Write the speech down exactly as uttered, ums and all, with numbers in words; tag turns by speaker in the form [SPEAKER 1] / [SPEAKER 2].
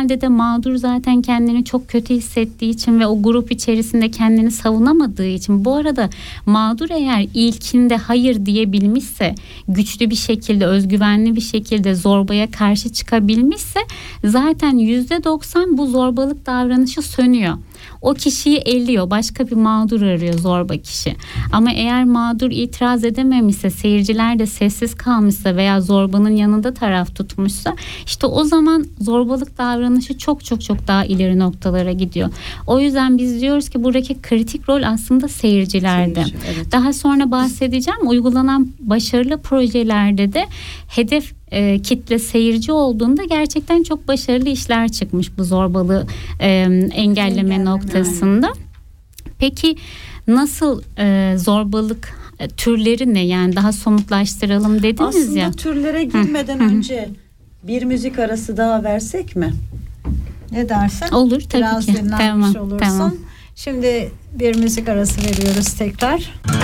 [SPEAKER 1] genelde de mağdur zaten kendini çok kötü hissettiği için ve o grup içerisinde kendini savunamadığı için. Bu arada mağdur eğer ilkinde hayır diyebilmişse, güçlü bir şekilde, özgüvenli bir şekilde zorbaya karşı çıkabilmişse zaten yüzde doksan bu zorbalık davranışı sönüyor. O kişiyi elliyor, başka bir mağdur arıyor zorba kişi. Ama eğer mağdur itiraz edememişse, seyirciler de sessiz kalmışsa veya zorbanın yanında taraf tutmuşsa, işte o zaman zorbalık davranışı çok çok çok daha ileri noktalara gidiyor. O yüzden biz diyoruz ki buradaki kritik rol aslında seyircilerde. Seyirci, evet. Daha sonra bahsedeceğim. Uygulanan başarılı projelerde de hedef E, kitle seyirci olduğunda gerçekten çok başarılı işler çıkmış bu zorbalığı e, engelleme, engelleme noktasında. Yani. Peki nasıl e, zorbalık e, türleri ne? Yani daha somutlaştıralım dediniz
[SPEAKER 2] Aslında
[SPEAKER 1] ya.
[SPEAKER 2] Aslında türlere girmeden önce bir müzik arası daha versek mi? Ne dersin?
[SPEAKER 1] Olur tabii
[SPEAKER 2] Biraz
[SPEAKER 1] ki.
[SPEAKER 2] dinlenmiş
[SPEAKER 1] Tamam,
[SPEAKER 2] olursun.
[SPEAKER 1] tamam.
[SPEAKER 2] Şimdi bir müzik arası veriyoruz tekrar.